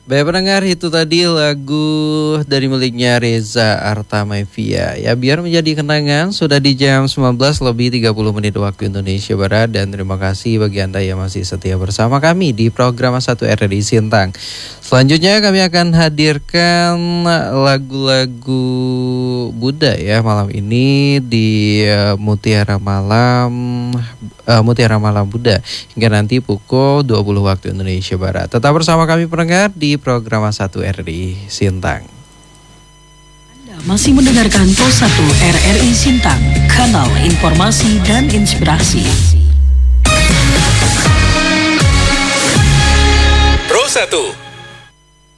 Baik pendengar, itu tadi lagu dari miliknya Reza Artamevia. Ya, biar menjadi kenangan, sudah di jam 19 lebih 30 menit waktu Indonesia Barat. Dan terima kasih bagi Anda yang masih setia bersama kami di program 1 RRI Sintang. Selanjutnya kami akan hadirkan lagu-lagu Buddha ya malam ini di Mutiara Malam Buddha hingga nanti pukul 20 waktu Indonesia Barat. Tetap bersama kami pendengar di program 1 RRI Sintang. Anda masih mendengarkan Pro 1 RRI Sintang, kanal informasi dan inspirasi. Pro 1